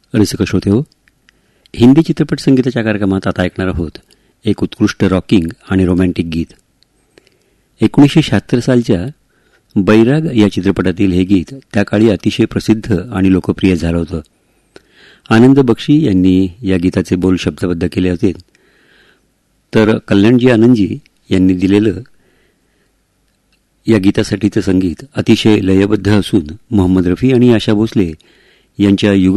रसिक श्रोते हो, हिंदी चित्रपट संगीताच्या कार्यक्रमात आता ऐकणार आहोत एक उत्कृष्ट रॉकिंग आणि रोमॅन्टिक गीत. 1976 सालच्या बैराग या चित्रपटातील हे गीत त्या काळी अतिशय प्रसिद्ध आणि लोकप्रिय झालं होतं. आनंद बक्षी यांनी या गीताचे बोल शब्दबद्ध केले होते, तर कल्याणजी आनंदजी यांनी दिलेलं या गीतासाठीचं संगीत अतिशय लयबद्ध असून मोहम्मद रफी आणि आशा भोसले यांच्या